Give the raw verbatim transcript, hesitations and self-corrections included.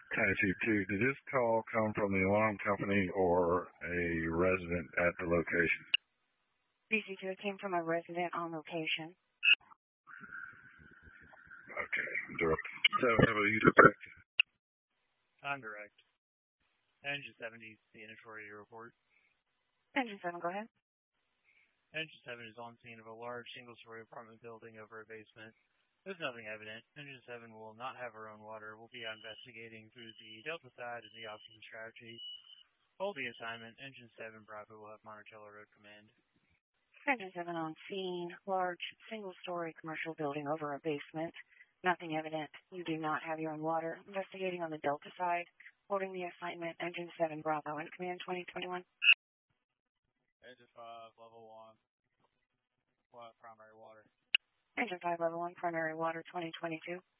Tennessee two, did this call come from the alarm company or a resident at the location? B C two, it came from a resident on location. Okay, direct. So, how are you direct? I'm direct. Engine seventy, the inventory report. Engine seven, go ahead. Engine seven is on scene of a large single-story apartment building over a basement. There's nothing evident. Engine seven will not have her own water. We'll be investigating through the Delta side and the option strategy. Hold the assignment. Engine seven Bravo will have Monticello Road Command. Engine seven on scene. Large single-story commercial building over a basement. Nothing evident. You do not have your own water. Investigating on the Delta side. Holding the assignment. Engine seven Bravo in Command twenty twenty-one. Engine five, level one. What, primary water? Engine five, level one, primary water twenty twenty-two.